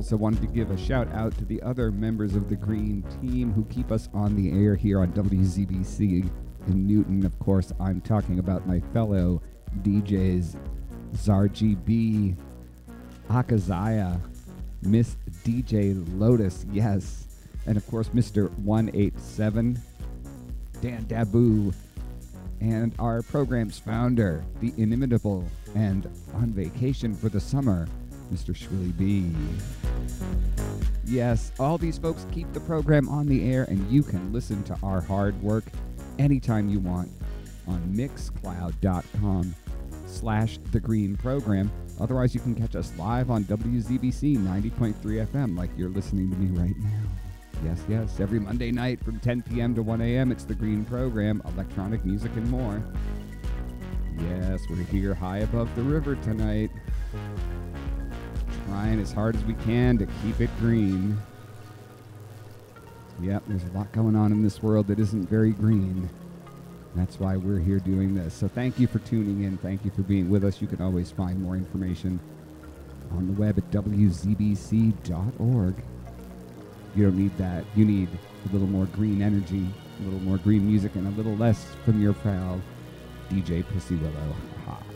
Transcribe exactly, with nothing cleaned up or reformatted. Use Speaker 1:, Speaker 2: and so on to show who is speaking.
Speaker 1: Also wanted to give a shout out to the other members of the Green team who keep us on the air here on W Z B C in Newton. Of course, I'm talking about my fellow D Js, Zargy B, Akazaya, Miss D J Lotus, yes, and of course Mister one eighty-seven, Dan Dabu, and our program's founder, the inimitable and on vacation for the summer, Mister Shwilly B. Yes, all these folks keep the program on the air, and you can listen to our hard work anytime you want on mixcloud.com slash the green program. Otherwise, you can catch us live on W Z B C ninety point three F M like you're listening to me right now. Yes, yes, every Monday night from ten p.m. to one a.m. it's the Green program, electronic music and more. Yes, we're here high above the river tonight, trying as hard as we can to keep it green. Yep, there's a lot going on in this world that isn't very green. That's why we're here doing this. So thank you for tuning in. Thank you for being with us. You can always find more information on the web at w z b c dot org. You don't need that. You need a little more green energy, a little more green music, and a little less from your pal, D J Pussy Willow. Ha.